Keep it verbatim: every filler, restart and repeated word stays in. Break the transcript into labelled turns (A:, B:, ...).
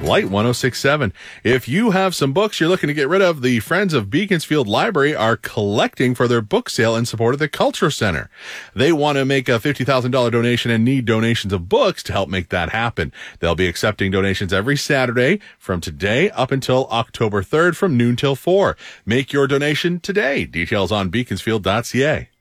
A: Light one oh six point seven. If you have some books you're looking to get rid of, the Friends of Beaconsfield Library are collecting for their book sale in support of the Culture Center. They want to make a fifty thousand dollars donation and need donations of books to help make that happen. They'll be accepting donations every Saturday from today up until October third from noon till four. Make your donation today. Details on beaconsfield dot c a.